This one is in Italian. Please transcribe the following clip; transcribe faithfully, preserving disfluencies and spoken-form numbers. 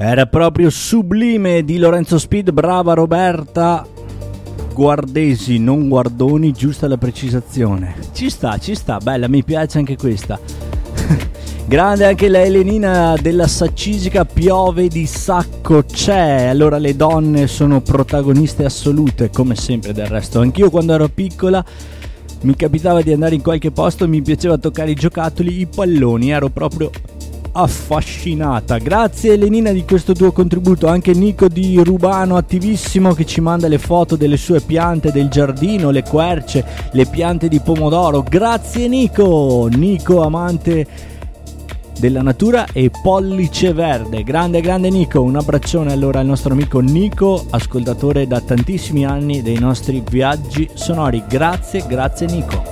Era proprio sublime di Lorenzo Speed, brava Roberta Guardesi, non Guardoni, giusta la precisazione. Ci sta, ci sta, bella, mi piace anche questa. Grande anche la Elenina della Saccisica, piove di sacco c'è. Allora le donne sono protagoniste assolute, come sempre del resto. Anch'io quando ero piccola mi capitava di andare in qualche posto e mi piaceva toccare i giocattoli, i palloni, ero proprio affascinata. Grazie Elenina di questo tuo contributo. Anche Nico di Rubano, attivissimo, che ci manda le foto delle sue piante del giardino, le querce, le piante di pomodoro. Grazie Nico, Nico amante della natura e pollice verde. Grande grande Nico, un abbraccione allora al nostro amico Nico, ascoltatore da tantissimi anni dei nostri viaggi sonori. Grazie, grazie Nico.